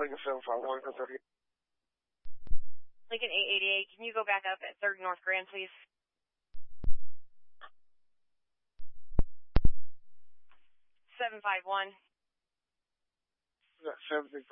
Lincoln 751, 30. Lincoln 888, can you go back up at 3rd North Grand, please? 751. 765.